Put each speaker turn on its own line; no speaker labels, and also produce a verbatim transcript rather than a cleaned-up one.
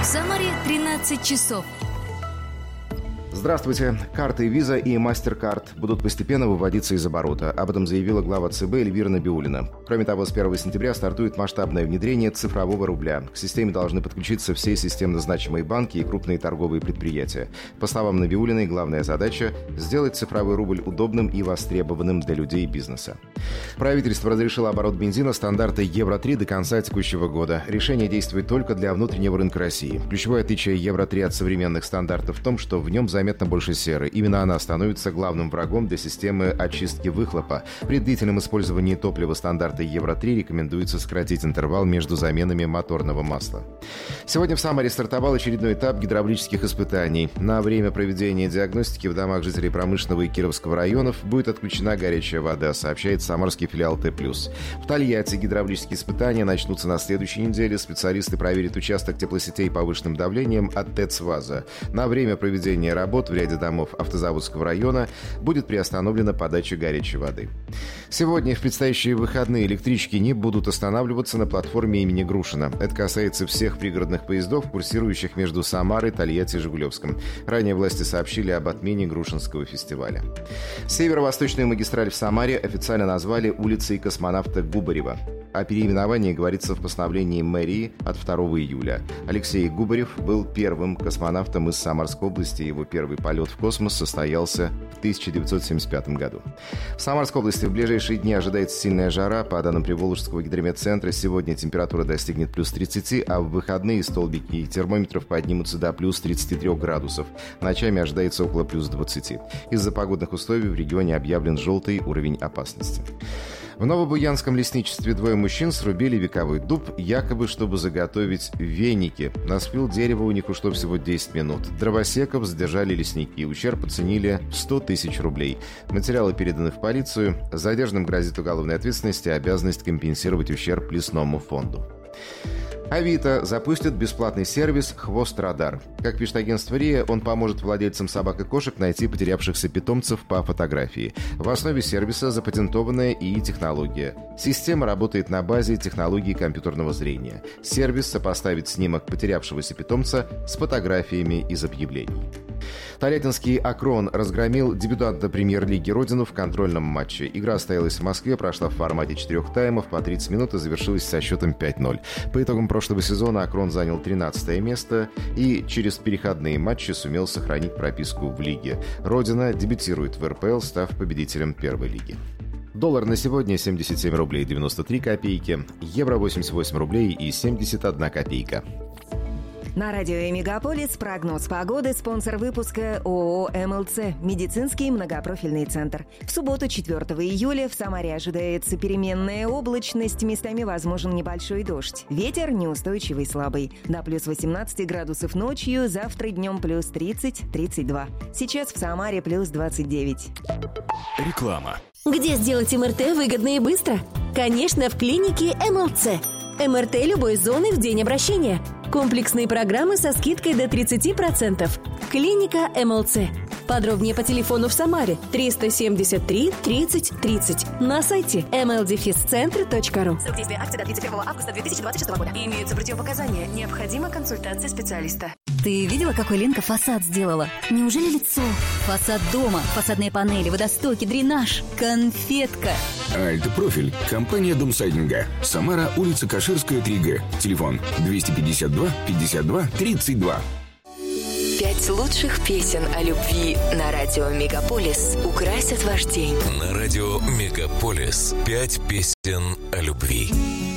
В Самаре тринадцать часов.
Здравствуйте. Карты Visa и MasterCard будут постепенно выводиться из оборота. Об этом заявила глава ЦБ Эльвира Набиуллина. Кроме того, с первого сентября стартует масштабное внедрение цифрового рубля. К системе должны подключиться все системно значимые банки и крупные торговые предприятия. По словам Набиуллиной, главная задача – сделать цифровой рубль удобным и востребованным для людей и бизнеса. Правительство разрешило оборот бензина стандарта Евро три до конца текущего года. Решение действует только для внутреннего рынка России. Ключевое отличие Евро три от современных стандартов в том, что в нем заметно больше серы. Именно она становится главным врагом для системы очистки выхлопа. При длительном использовании топлива стандарта Евро три рекомендуется сократить интервал между заменами моторного масла. Сегодня в Самаре стартовал очередной этап гидравлических испытаний. На время проведения диагностики в домах жителей Промышленного и Кировского районов будет отключена горячая вода, сообщает самарский филиал Т+. В Тольятти гидравлические испытания начнутся на следующей неделе. Специалисты проверят участок теплосетей повышенным давлением от ТЭЦ «Ваза». На время проведения работ в ряде домов Автозаводского района будет приостановлена подача горячей воды. Сегодня в предстоящие выходные электрички не будут останавливаться на платформе имени Грушина. Это касается всех пригородных поездов, курсирующих между Самарой, Тольятти и Жигулевском. Ранее власти сообщили об отмене Грушинского фестиваля. Северо-восточную магистраль в Самаре официально назвали улицей космонавта Губарева. О переименовании говорится в постановлении мэрии от второго июля. Алексей Губарев был первым космонавтом из Самарской области. Его первый полет в космос состоялся в тысяча девятьсот семьдесят пятом году. В Самарской области в ближайшие дни ожидается сильная жара. По данным Приволжского гидрометцентра, сегодня температура достигнет плюс тридцать, а в выходные столбики термометров поднимутся до плюс тридцати трёх градусов. Ночами ожидается около плюс двадцати. Из-за погодных условий в регионе объявлен желтый уровень опасности. В Новобуянском лесничестве двое мужчин срубили вековой дуб, якобы чтобы заготовить веники. На спил дерева у них ушло всего десять минут. Дровосеков задержали лесники. Ущерб оценили в сто тысяч рублей. Материалы переданы в полицию. Задержанным грозит уголовная ответственность и обязанность компенсировать ущерб лесному фонду. Авито запустит бесплатный сервис «Хвост Радар». Как пишет агентство РИА, он поможет владельцам собак и кошек найти потерявшихся питомцев по фотографии. В основе сервиса запатентованная ИИ технология. Система работает на базе технологии компьютерного зрения. Сервис сопоставит снимок потерявшегося питомца с фотографиями из объявлений. Тольяттинский «Акрон» разгромил дебютанта премьер-лиги «Родину» в контрольном матче. Игра состоялась в Москве, прошла в формате четырех таймов по тридцать минут и завершилась со счетом пять ноль. По итогам прошлого сезона «Акрон» занял тринадцатое место и через переходные матчи сумел сохранить прописку в лиге. «Родина» дебютирует в эр пэ эл, став победителем первой лиги. Доллар на сегодня семьдесят семь рублей девяносто три копейки, евро восемьдесят восемь рублей и семьдесят одна копейка.
На радио «Мегаполис» прогноз погоды, спонсор выпуска ООО «эм эл цэ» – медицинский многопрофильный центр. В субботу, четвёртого июля, в Самаре ожидается переменная облачность, местами возможен небольшой дождь. Ветер неустойчивый слабый. До плюс восемнадцати градусов ночью, завтра днем плюс тридцать - тридцать два. Сейчас в Самаре плюс двадцать девять.
Реклама.
Где сделать эм эр тэ выгодно и быстро? Конечно, в клинике эм эл цэ. эм эр тэ любой зоны в день обращения. Комплексные программы со скидкой до тридцати процентов. Клиника эм эл цэ. Подробнее по телефону в Самаре триста семьдесят три тридцать тридцать. На сайте эм эл дефис центр точка ру.
Срок действия акции до тридцать первого августа две тысячи двадцать шестого года. Имеются противопоказания. Необходима консультация специалиста.
Ты видела, какой Ленка фасад сделала? Неужели лицо? Фасад дома, фасадные панели, водостоки, дренаж. Конфетка.
Альтпрофиль. Компания Домсайдинга. Самара, улица Каширская, три гэ. Телефон двести пятьдесят два пятьдесят два тридцать два.
Пять лучших песен о любви на радио «Мегаполис» украсят ваш день.
На радио «Мегаполис» пять песен о любви.